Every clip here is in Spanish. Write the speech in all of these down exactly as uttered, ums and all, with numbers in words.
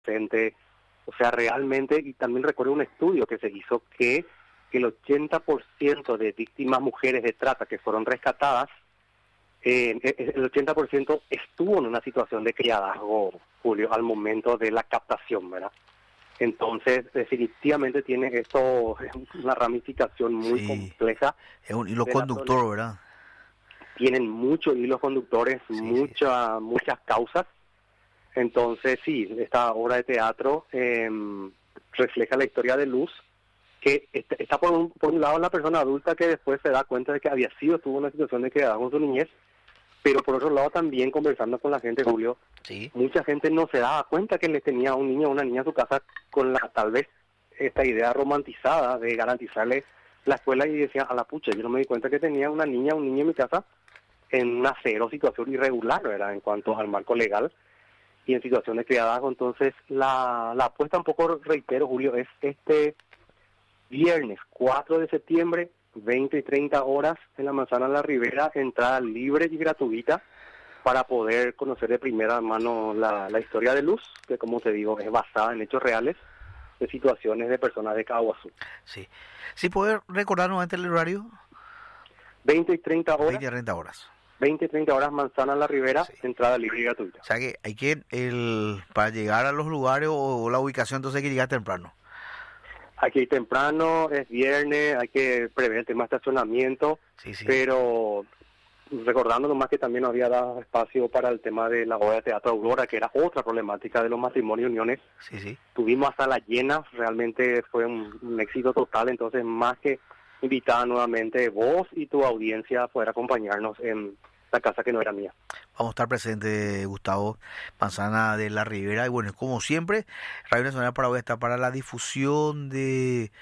adolescente. O sea, realmente, y también recuerdo un estudio que se hizo que, que el ochenta por ciento de víctimas mujeres de trata que fueron rescatadas, eh, el ochenta por ciento estuvo en una situación de criadazgo, Julio, al momento de la captación, ¿verdad? Entonces, definitivamente tiene esto una ramificación muy Sí, compleja. es un hilo de la conductor, zona. ¿verdad? Tienen muchos hilos conductores, Sí, sí. mucha, muchas causas. Entonces, sí, esta obra de teatro eh, refleja la historia de Luz, que está, está por, un, por un lado la persona adulta que después se da cuenta de que había sido, tuvo una situación de crianza con su niñez, pero por otro lado también conversando con la gente, Julio, Sí, mucha gente no se daba cuenta que le tenía a un niño o una niña en su casa con la tal vez esta idea romantizada de garantizarle la escuela, y decía, a la pucha, yo no me di cuenta que tenía una niña o un niño en mi casa en una cero situación irregular, ¿verdad?, en cuanto al marco legal y en situación de criadazgo. Entonces, la, la apuesta, un poco reitero, Julio, es este viernes cuatro de septiembre, veinte y treinta horas, en la Manzana La Ribera, entrada libre y gratuita para poder conocer de primera mano la, la historia de Luz, que, como te digo, es basada en hechos reales de situaciones de personas de Caguazú. sí. ¿Sí poder recordar nuevamente el horario? veinte y treinta horas, veinte a treinta horas. veinte y treinta horas, Manzana La Ribera, Sí. entrada libre y gratuita. O sea que hay que, el, para llegar a los lugares o la ubicación, entonces hay que llegar temprano. Hay que ir temprano, es viernes, hay que prever el tema de estacionamiento, Sí, sí. pero recordando nomás que también había dado espacio para el tema de la obra de teatro Aurora, que era otra problemática de los matrimonios y uniones. Sí, sí. Tuvimos hasta la llena, realmente fue un, un éxito total, entonces más que invitada nuevamente vos y tu audiencia a poder acompañarnos en la casa que no era mía. Vamos a estar presentes, Gustavo, Manzana de la Ribera. Y bueno, como siempre, Radio Nacional Paraguay está para la difusión de,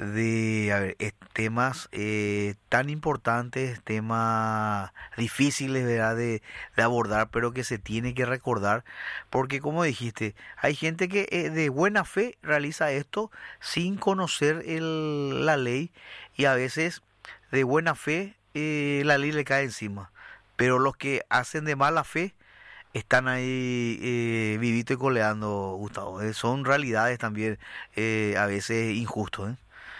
de a ver, es- temas eh, tan importantes, temas difíciles, ¿verdad?, de, de abordar, pero que se tiene que recordar, porque como dijiste, hay gente que eh, de buena fe realiza esto sin conocer el, la ley, y a veces de buena fe eh, la ley le cae encima. Pero los que hacen de mala fe están ahí eh, vivito y coleando, Gustavo. Eh, son realidades también eh, a veces injustos. ¿eh?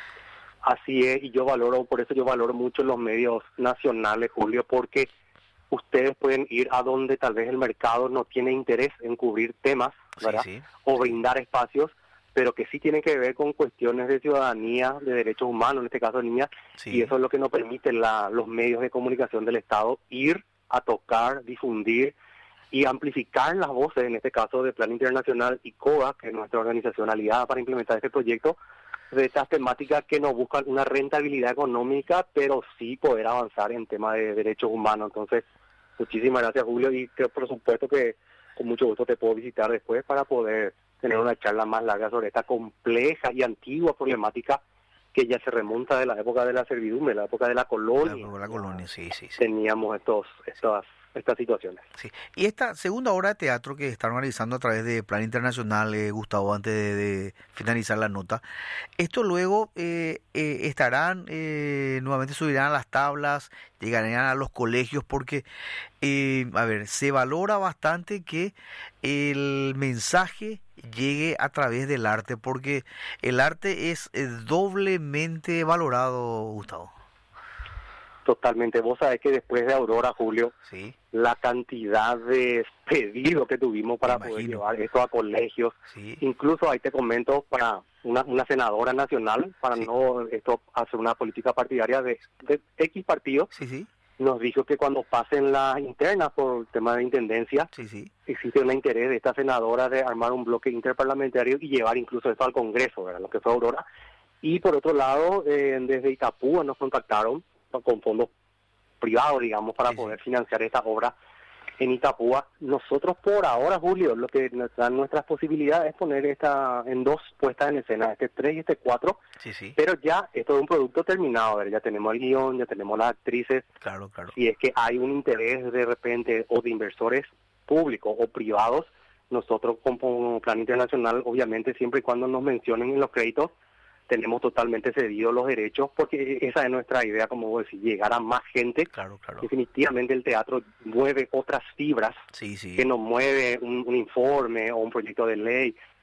Así es, y yo valoro, por eso yo valoro mucho los medios nacionales, Julio, porque ustedes pueden ir a donde tal vez el mercado no tiene interés en cubrir temas, Sí, ¿verdad? sí. O brindar espacios, pero que sí tienen que ver con cuestiones de ciudadanía, de derechos humanos, en este caso de niñas, Sí. y eso es lo que nos permite la, los medios de comunicación del Estado ir a tocar, difundir y amplificar las voces, en este caso de Plan Internacional y COA, que es nuestra organización aliada para implementar este proyecto, de estas temáticas que no buscan una rentabilidad económica, pero sí poder avanzar en temas de derechos humanos. Entonces, muchísimas gracias, Julio, y que por supuesto que con mucho gusto te puedo visitar después para poder tener una charla más larga sobre esta compleja y antigua problemática que ya se remonta de la época de la servidumbre, la época de la colonia. La, la colonia, sí, sí, sí. Teníamos estos, estas, estas situaciones. Sí. Y esta segunda obra de teatro que están realizando a través de Plan Internacional, eh, Gustavo, antes de, de finalizar la nota, esto luego eh, eh, estarán, eh, nuevamente subirán a las tablas, llegarán a los colegios, porque, eh, a ver, se valora bastante que el mensaje llegue a través del arte, porque el arte es eh, doblemente valorado, Gustavo. Totalmente. Vos sabés que después de Aurora, Julio, Sí, la cantidad de pedidos que tuvimos para Me poder imagino. llevar esto a colegios, sí, incluso ahí te comento, para una, una senadora nacional, para Sí. no esto hacer una política partidaria de, de X partido, sí, sí, nos dijo que cuando pasen las internas por tema de intendencia, sí, sí. existe un interés de esta senadora de armar un bloque interparlamentario y llevar incluso esto al Congreso, ¿verdad?, lo que fue Aurora. Y por otro lado, eh, desde Itapúa nos contactaron con fondos privados, digamos, para Sí, sí. poder financiar esta obra en Itapúa. Nosotros por ahora, Julio, lo que nos dan nuestras posibilidades es poner esta en dos puestas en escena, este tres y este cuatro, Sí, sí, pero ya esto es un producto terminado, a ver, ya tenemos el guión, ya tenemos las actrices. claro, claro. Si es que hay un interés de repente o de inversores públicos o privados, nosotros como Plan Internacional, obviamente siempre y cuando nos mencionen en los créditos, tenemos totalmente cedidos los derechos, porque esa es nuestra idea, como vos decís, llegar a más gente. Claro, claro. Definitivamente el teatro mueve otras fibras Sí, sí. que nos mueve un, un informe o un proyecto de ley